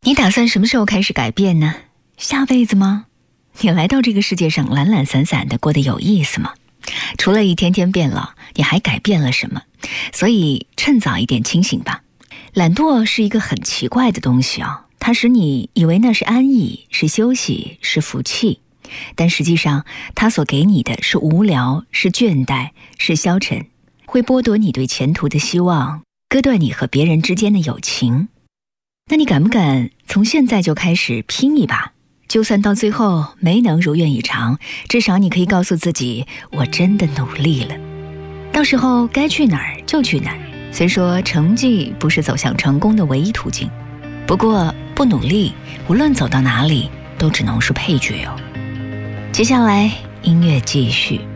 你打算什么时候开始改变呢？下辈子吗？你来到这个世界上懒懒散散的过得有意思吗？除了一天天变老，你还改变了什么？所以趁早一点清醒吧。懒惰是一个很奇怪的东西啊，它使你以为那是安逸，是休息，是福气，但实际上它所给你的是无聊，是倦怠，是消沉，会剥夺你对前途的希望，割断你和别人之间的友情。那你敢不敢从现在就开始拼一把？就算到最后没能如愿以偿，至少你可以告诉自己，我真的努力了。到时候该去哪儿就去哪儿。虽说成绩不是走向成功的唯一途径，不过不努力，无论走到哪里，都只能是配角哦。接下来音乐继续。